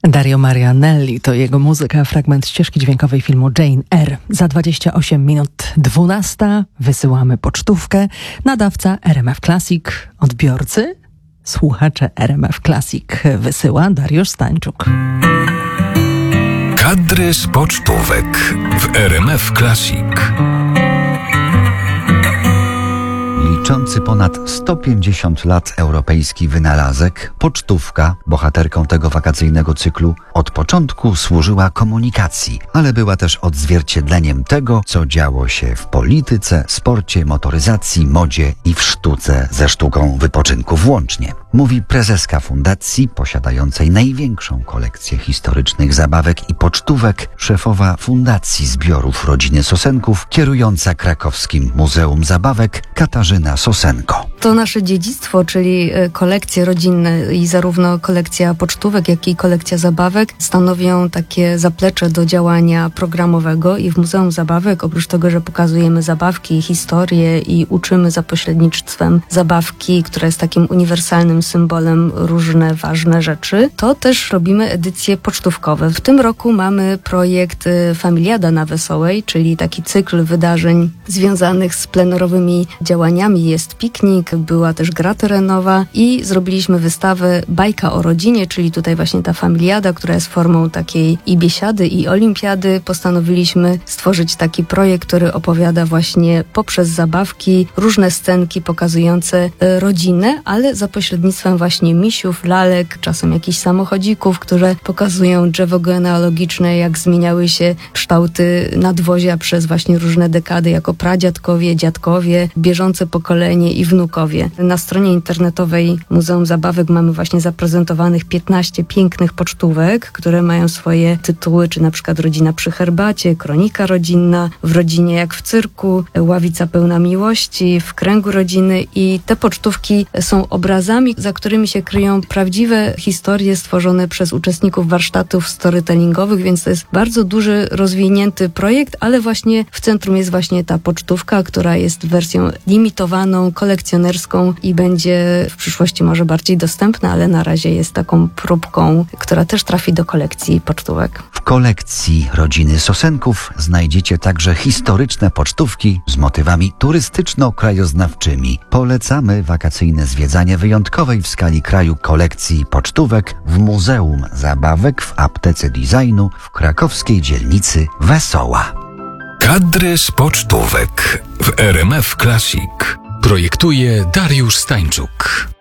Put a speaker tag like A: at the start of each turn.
A: Dario Marianelli to jego muzyka, fragment ścieżki dźwiękowej filmu Jane Eyre. Za 28 minut 12 wysyłamy pocztówkę. Nadawca RMF Classic, odbiorcy, słuchacze RMF Classic wysyła Dariusz Stańczuk.
B: Kadry z pocztówek w RMF Classic.
C: Liczący ponad 150 lat europejski wynalazek, pocztówka, bohaterką tego wakacyjnego cyklu, od początku służyła komunikacji, ale była też odzwierciedleniem tego, co działo się w polityce, sporcie, motoryzacji, modzie i w sztuce, ze sztuką wypoczynku włącznie. Mówi prezeska fundacji posiadającej największą kolekcję historycznych zabawek i pocztówek, szefowa Fundacji Zbiorów Rodziny Sosenków, kierująca Krakowskim Muzeum Zabawek Katarzyna Sosenko.
D: To nasze dziedzictwo, czyli kolekcje rodzinne i zarówno kolekcja pocztówek, jak i kolekcja zabawek stanowią takie zaplecze do działania programowego i w Muzeum Zabawek, oprócz tego, że pokazujemy zabawki, historię i uczymy za pośrednictwem zabawki, która jest takim uniwersalnym symbolem różne ważne rzeczy, to też robimy edycje pocztówkowe. W tym roku mamy projekt Familiada na Wesołej, czyli taki cykl wydarzeń związanych z plenerowymi działaniami. Jest piknik, była też gra terenowa i zrobiliśmy wystawę Bajka o rodzinie, czyli tutaj właśnie ta familiada, która jest formą takiej i biesiady, i olimpiady. Postanowiliśmy stworzyć taki projekt, który opowiada właśnie poprzez zabawki różne scenki pokazujące rodzinę, ale za pośrednictwem właśnie misiów, lalek, czasem jakichś samochodzików, które pokazują drzewo genealogiczne, jak zmieniały się kształty nadwozia przez właśnie różne dekady, jako pradziadkowie, dziadkowie, bieżące pokolenie i wnukowie. Na stronie internetowej Muzeum Zabawek mamy właśnie zaprezentowanych 15 pięknych pocztówek, które mają swoje tytuły, czy na przykład Rodzina przy herbacie, Kronika rodzinna, W rodzinie jak w cyrku, Ławica pełna miłości, W kręgu rodziny i te pocztówki są obrazami, za którymi się kryją prawdziwe historie stworzone przez uczestników warsztatów storytellingowych, więc to jest bardzo duży, rozwinięty projekt, ale właśnie w centrum jest właśnie ta pocztówka, która jest wersją limitowaną, kolekcjonerską i będzie w przyszłości może bardziej dostępna, ale na razie jest taką próbką, która też trafi do kolekcji pocztówek.
C: W kolekcji Rodziny Sosenków znajdziecie także historyczne pocztówki z motywami turystyczno-krajoznawczymi. Polecamy wakacyjne zwiedzanie wyjątkowej w skali kraju kolekcji pocztówek w Muzeum Zabawek w Aptece Designu w krakowskiej dzielnicy Wesoła.
B: Kadry z pocztówek w RMF Classic. Projektuje Dariusz Stańczuk.